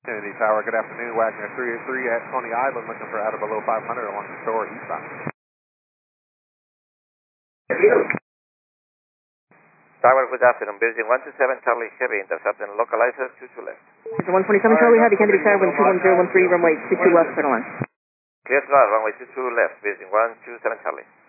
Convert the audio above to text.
Kennedy Tower, good afternoon. Wagner 383 at Coney Island, looking for out of below 500 along the shore eastbound. Tower, good afternoon. Building 127 Charlie Heavy, intercepting localizer 22 left. 127 Charlie Heavy, Kennedy Tower, wind 21013, runway 22 left, center line. Clear to runway 22 left, building 127 Charlie.